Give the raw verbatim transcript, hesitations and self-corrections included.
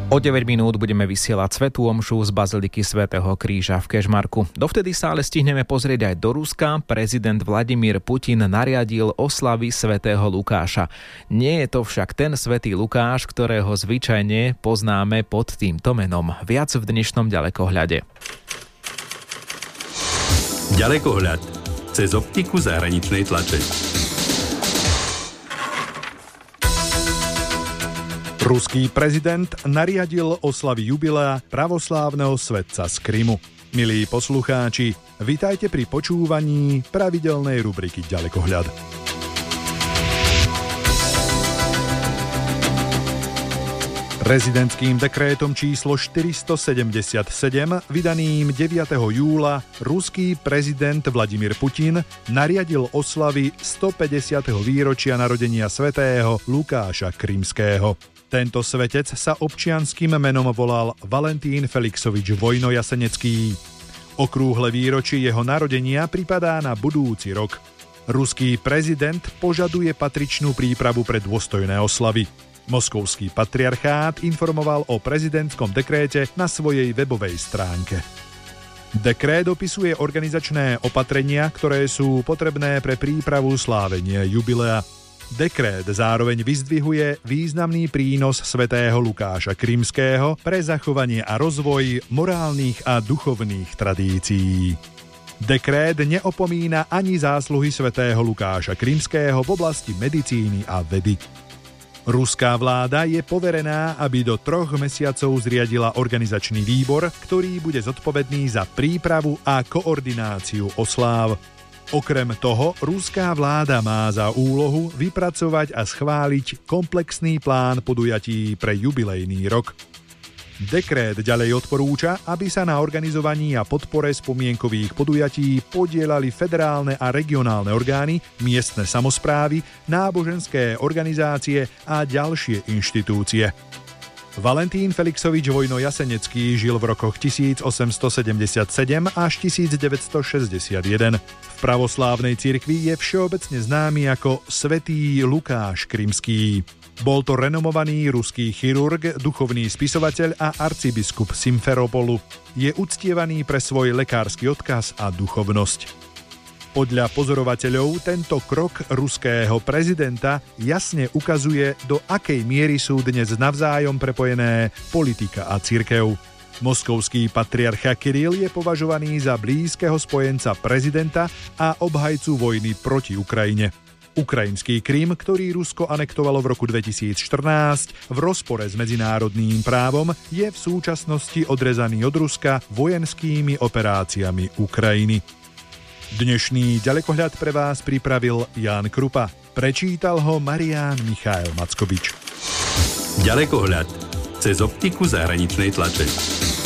O deväť minút budeme vysielať svätú omšu z Baziliky svätého Kríža v Kežmarku. Dovtedy sa ale stihneme pozrieť aj do Ruska. Prezident Vladimír Putin nariadil oslavy svätého Lukáša. Nie je to však ten svätý Lukáš, ktorého zvyčajne poznáme pod týmto menom. Viac v dnešnom ďalekohľade. Ďalekohľad cez optiku zahraničnej tlače. Ruský prezident nariadil oslavy jubilea pravoslávneho svätca z Krymu. Milí poslucháči, vitajte pri počúvaní pravidelnej rubriky Ďalekohľad. Prezidentským dekrétom číslo štyristosedemdesiatsedem, vydaným deviateho júla, ruský prezident Vladimír Putin nariadil oslavy stopäťdesiateho výročia narodenia svätého Lukáša Krymského. Tento svetec sa občianskym menom volal Valentín Felixovič Vojnojasenecký. Okrúhle výročie jeho narodenia pripadá na budúci rok. Ruský prezident požaduje patričnú prípravu pre dôstojné oslavy. Moskovský patriarchát informoval o prezidentskom dekréte na svojej webovej stránke. Dekrét opisuje organizačné opatrenia, ktoré sú potrebné pre prípravu slávenia jubilea. Dekrét zároveň vyzdvihuje významný prínos svätého Lukáša Krymského pre zachovanie a rozvoj morálnych a duchovných tradícií. Dekrét neopomína ani zásluhy svätého Lukáša Krymského v oblasti medicíny a vedy. Ruská vláda je poverená, aby do troch mesiacov zriadila organizačný výbor, ktorý bude zodpovedný za prípravu a koordináciu osláv. Okrem toho, ruská vláda má za úlohu vypracovať a schváliť komplexný plán podujatí pre jubilejný rok. Dekrét ďalej odporúča, aby sa na organizovaní a podpore spomienkových podujatí podieľali federálne a regionálne orgány, miestne samosprávy, náboženské organizácie a ďalšie inštitúcie. Valentín Felixovič Vojnojasenecký žil v rokoch tisícosemstosedemdesiatsedem až tisícdeväťstošesťdesiatjeden. V pravoslávnej cirkvi je všeobecne známy ako svätý Lukáš Krymský. Bol to renomovaný ruský chirurg, duchovný spisovateľ a arcibiskup Simferopolu. Je uctievaný pre svoj lekársky odkaz a duchovnosť. Podľa pozorovateľov tento krok ruského prezidenta jasne ukazuje, do akej miery sú dnes navzájom prepojené politika a cirkev. Moskovský patriarcha Kiril je považovaný za blízkeho spojenca prezidenta a obhajcu vojny proti Ukrajine. Ukrajinský Krym, ktorý Rusko anektovalo v roku dvetisícštrnásť v rozpore s medzinárodným právom, je v súčasnosti odrezaný od Ruska vojenskými operáciami Ukrajiny. Dnešný ďalekohľad pre vás pripravil Ján Krupa. Prečítal ho Marián Michael Mackovič. Ďalekohľad cez optiku zahraničnej tlače.